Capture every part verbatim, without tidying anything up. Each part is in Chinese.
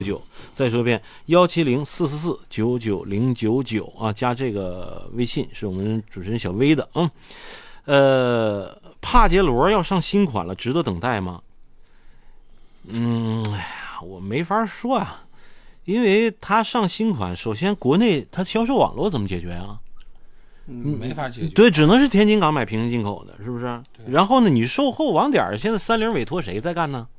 九，再说一遍幺七零四四四九九零九九啊，加这个微信是我们主持人小薇的啊、嗯。呃，帕杰罗要上新款了，值得等待吗？嗯，哎呀，我没法说啊，因为它上新款，首先国内它销售网络怎么解决啊？ 嗯，没法解决。 对，只能是天津港买平行进口的，是不是？然后呢，你售后网点现在三菱委托谁在干呢？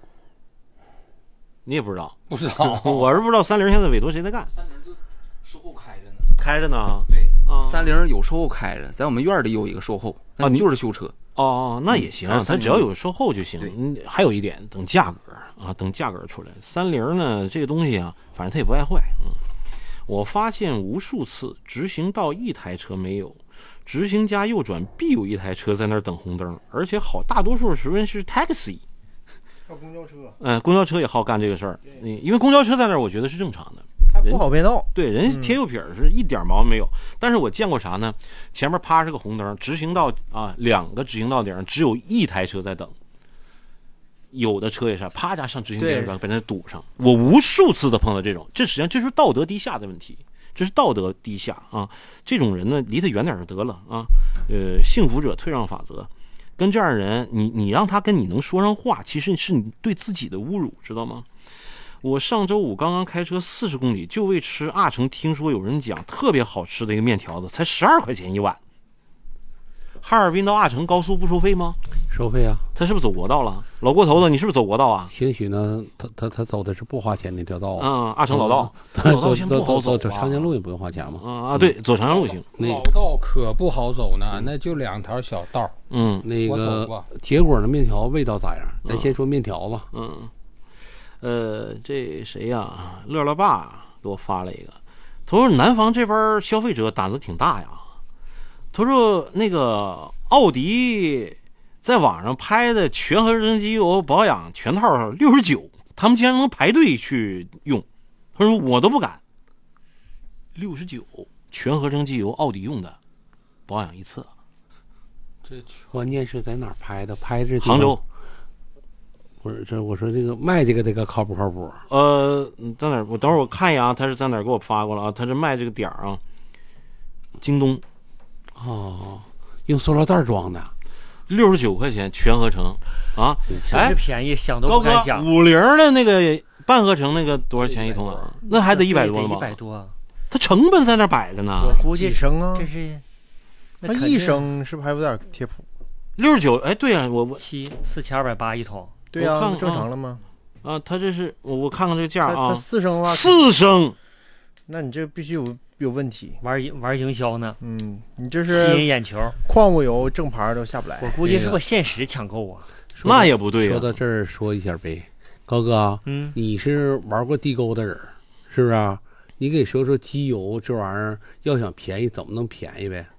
你也不知道， 不知道， 我是不知道三菱现在委托谁在干。 三菱就售后开着呢， 开着呢。 对， 啊， 三菱有售后开着，在我们院里有一个售后， 啊，你就是修车。 哦，那也行， 嗯、 它只要有售后就行。嗯，还有一点，等价格啊，等价格出来。三菱呢，这个东西啊，反正它也不爱坏。嗯，我发现无数次直行道一台车没有，直行加右转必有一台车在那儿等红灯，而且好大多数时间是 taxi。 公交车， 嗯、呃，公交车也好干这个事儿，因为公交车在那儿，我觉得是正常的。 它不好变道， 对，人家贴右撇是一点毛病没有、嗯。但是我见过啥呢？前面趴着个红灯，直行道啊，两个直行道顶上只有一台车在等，有的车也是啪家上直行道被人堵上。我无数次的碰到这种，这实际上这是道德低下的问题，这是道德低下啊！这种人呢，离他远点就得了啊。呃，幸福者退让法则。跟这样的人，你你让他跟你能说上话，其实是你对自己的侮辱，知道吗？我上周五刚刚开车四十公里，就为吃阿城，听说有人讲特别好吃的一个面条子，才十二块钱一碗。哈尔滨到阿城高速不收费吗？ 收费啊！ 他是不是走国道了？老过头子，你是不是走国道啊？ 兴许呢，他他他走的是不花钱那条道啊。 嗯，阿城老道， 嗯、 老道先不好走、啊、走长江路也不用花钱嘛。 啊啊，对，走长江路行。 老道可不好走呢，那就两条小道。 嗯， 那个结果的面条味道咋样？咱先说面条吧。 嗯，呃，这谁呀？乐乐爸给我发了一个，他说南方这边消费者胆子挺大呀。他说那个奥迪在网上拍的全合成机油保养全套六十九，他们竟然能排队去用。他说我都不敢。六十九全合成机油，奥迪用的，保养一次。 这关键是在哪儿拍的？拍的杭州。 不是，这我说这个卖这个这个靠不靠谱？ 呃，在哪儿？我等会儿我看一眼啊，他是在哪儿给我发过了啊？他是卖这个点儿啊，京东。 哦，用塑料袋装的， 六十九块钱全合成啊！ 哎，便宜，想都不敢想。 五菱的那个半合成那个多少钱一桶啊？那还得一百多了吗？ 一百多， 它成本在那摆着呢。 我估计几升啊？ 这是那一升是不是还有点贴谱？ 六十九，哎，对啊，我我七四千二百八一桶。 对啊，正常了吗？ 啊，它这是我我看看这个价啊， 它四升的话， 四升， 那你这必须有有问题， 玩玩营销呢。 嗯，你这是吸引眼球， 矿物油正牌都下不来。 我估计是不是限时抢购啊？ 那也不对呀、啊。 说到这儿说一下呗，高哥， 嗯， 你是玩过地沟的人，是不是啊？你给说说机油这玩意儿，要想便宜怎么能便宜呗？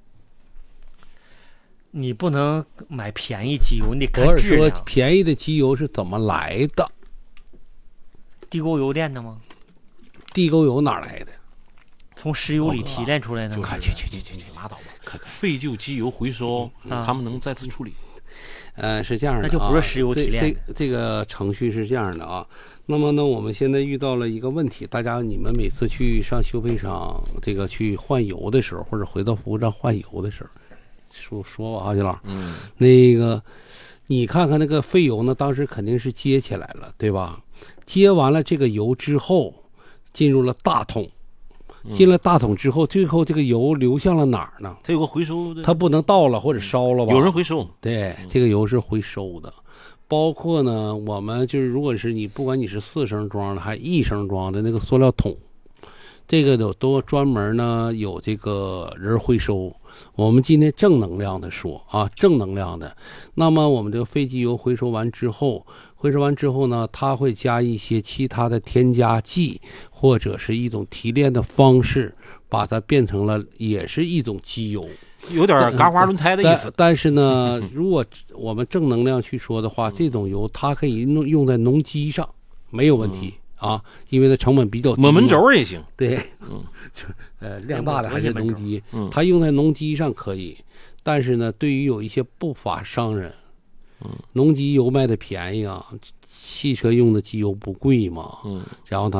你不能买便宜机油，你得看质量。 我说便宜的机油是怎么来的？ 地沟油炼的吗？ 地沟油哪来的？ 从石油里提炼出来的。 就去去去去去，拉倒吧！废旧机油回收，嗯、他们能再次处理。 呃，是这样的、啊， 那就不是石油提炼的。这这个程序是这样的啊。那么呢，我们现在遇到了一个问题，大家你们每次去上修配厂这个去换油的时候，或者回到服务站换油的时候。说说吧，阿金老， 嗯， 那个，你看看那个废油呢，当时肯定是接起来了，对吧？接完了这个油之后，进入了大桶，进了大桶之后，最后这个油流向了哪儿呢？ 它有个回收的， 它不能倒了或者烧了吧？ 有人回收， 对，这个油是回收的。包括呢，我们就是如果是你不管你是四升装的还一升装的那个塑料桶，这个都都专门呢有这个人回收。我们今天正能量的说啊，正能量的。那么我们这个废机油回收完之后，回收完之后呢，它会加一些其他的添加剂，或者是一种提炼的方式，把它变成了也是一种机油， 有点嘎花轮胎的意思。 但, 但是呢，如果我们正能量去说的话，这种油它可以用用在农机上，没有问题。嗯啊，因为它成本比较低， 抹门轴也行。 对， 嗯， 就呃量大的还是农机， 嗯， 它用在农机上可以，但是呢，对于有一些不法商人， 嗯， 农机油卖的便宜啊， 汽车用的机油不贵嘛， 嗯， 然后它